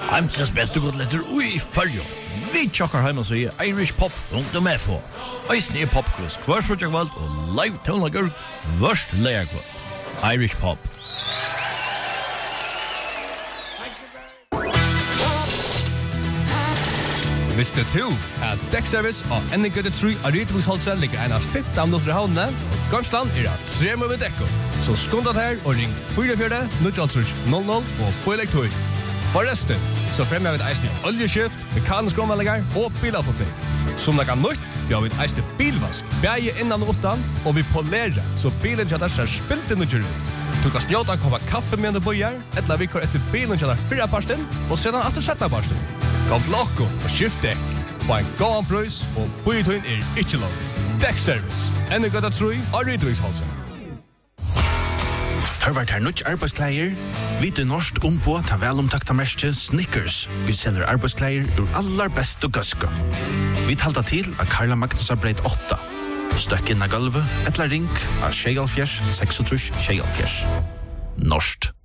Heimsens beste godletter ui följo. Vi tjokkar heima så i Irish Pop .fo. Eisne popkvist hver frutjagvald og live tonlager vørst leierkvald. Irish Pop. Visste du at Dekkservice og NG3 Aritebusholse ligger en av 15 minutter i havnene, og Gamsland at 3 med dekko. Så skundat her og ring 44-900 og på elektor. Forresten, så fremmer vi et eisne oljeskift, mekanisk omvallinger og bilavfotning. Som det kan nytt, vi har vi et eisne bilvask, bæge innan og utan, og vi polerer, så bilen kjadar ser spilt inn og kjører. Du kan snjåta en koppa kaffe med du bøyer, eller vi kår etter bilen kjadar 4 parsten, og sedan etter 17 parsten. Kom til okko og skift dekk. Få en gåan prøys, og bøytøyen ikke langt. Dekkservice, NG3 Aritebusholse. Hørvart her nødt arbeidsklæger. Vi til norsk på ta velomtakta merke Snickers. Vi selger arbeidsklæger ur allar best og gøske. Vi talta til av Karla Magnusa breit 8. Støkk inn av gulvet, etla ring av 76 36 76. Norskt.